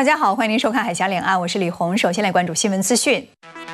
大家好，欢迎您收看《海峡两岸》，我是李红。首先来关注新闻资讯。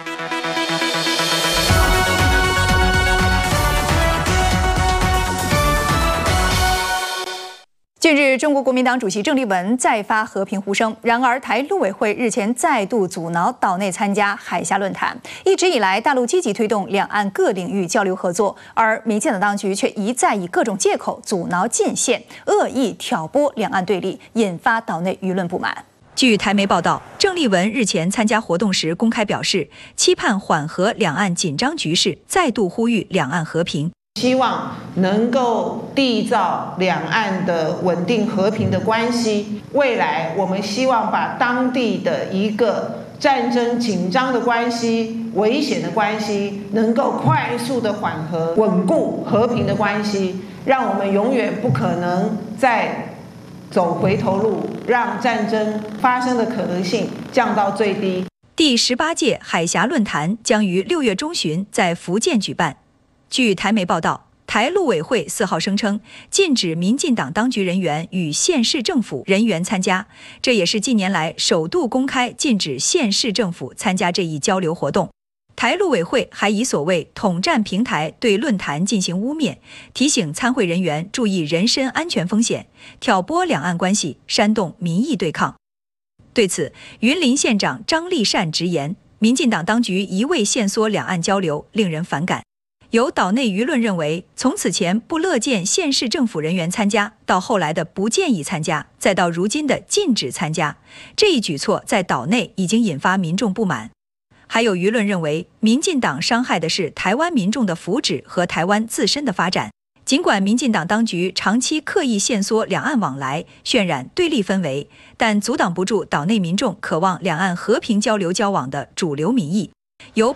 近日，中国国民党主席郑丽文再发和平呼声。然而，台陆委会日前再度阻挠岛内参加海峡论坛。一直以来，大陆积极推动两岸各领域交流合作，而民进党当局却一再以各种借口阻挠进线，恶意挑拨两岸对立，引发岛内舆论不满。据台媒报道，郑丽文日前参加活动时公开表示，期盼缓和两岸紧张局势，再度呼吁两岸和平。 希望能够缔造两岸的稳定和平的关系。未来我们希望把当地的一个战争紧张的关系、危险的关系，能够快速的缓和、稳固和平的关系，让我们永远不可能再走回头路，让战争发生的可能性降到最低。 第18届海峡论坛将于6月中旬在福建举办。据台媒报道，台陆委会4号声称，禁止民进党当局人员与县市政府人员参加，这也是近年来首度公开禁止县市政府参加这一交流活动。台陆委会还以所谓统战平台对论坛进行污蔑，提醒参会人员注意人身安全风险，挑拨两岸关系，煽动民意对抗。对此，云林县长张立善直言，民进党当局一味限缩两岸交流，令人反感。有岛内舆论认为，从此前不乐见县市政府人员参加，到后来的不建议参加，再到如今的禁止参加，这一举措在岛内已经引发民众不满。还有舆论认为，民进党伤害的是台湾民众的福祉和台湾自身的发展。尽管民进党当局长期刻意限缩两岸往来，渲染对立氛围，但阻挡不住岛内民众渴望两岸和平交流交往的主流民意。有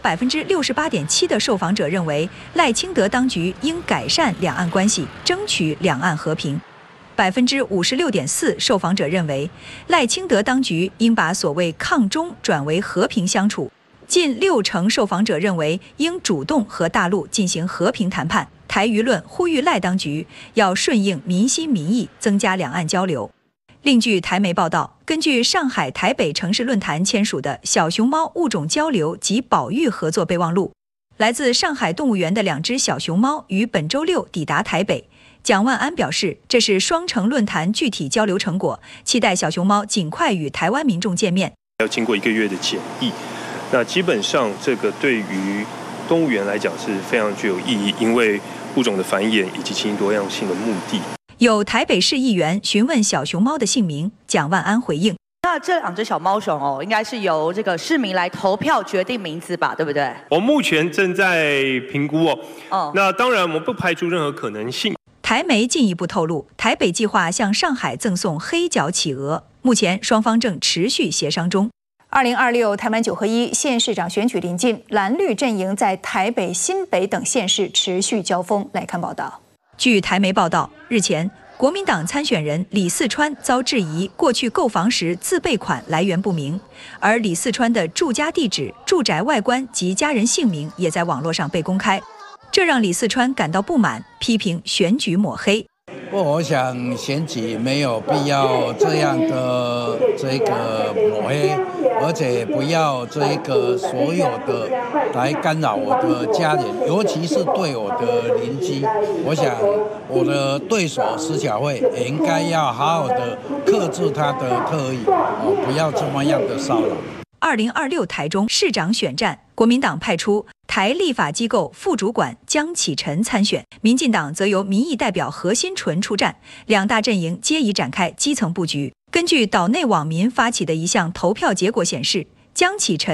68.7%的受访者认为，赖清德当局应改善两岸关系，争取两岸和平。56.4%受访者认为，赖清德当局应把所谓抗中转为和平相处。近60%受访者认为，应主动和大陆进行和平谈判。台舆论呼吁赖当局要顺应民心民意，增加两岸交流。另据台媒报道，根据上海、台北城市论坛签署的小熊猫物种交流及保育合作备忘录，来自上海动物园的2只小熊猫于本周6抵达台北。蒋万安表示，这是双城论坛具体交流成果，期待小熊猫尽快与台湾民众见面。 要经过1个月的检疫，那基本上这个对于动物园来讲是非常具有意义，因为物种的繁衍以及基因多样性的目的。 有台北市议员询问小熊猫的姓名，蒋万安回应： 那这2只小猫熊应该是由这个市民来投票决定名字吧，对不对？ 我目前正在评估那当然我们不排除任何可能性。 台媒进一步透露，台北计划向上海赠送黑脚企鹅，目前双方正持续协商中。2026台湾9合1县市长选举临近，蓝绿阵营在台北、新北等县市持续交锋。来看报道。据台媒报道，日前，国民党参选人李四川遭质疑过去购房时自备款来源不明，而李四川的住家地址、住宅外观及家人姓名也在网络上被公开，这让李四川感到不满，批评选举抹黑。 我想选举没有必要这样的抹黑，而且不要所有的来干扰我的家人，尤其是对我的邻居。我想我的对手施巧慧也应该要好好的克制他的特意，不要这么样的骚扰。 2026台中市长选战，国民党派出台立法机构副主管江启臣参选，民进党则由民意代表何新纯出战，两大阵营皆已展开基层布局。根据岛内网民发起的一项投票结果显示，江启臣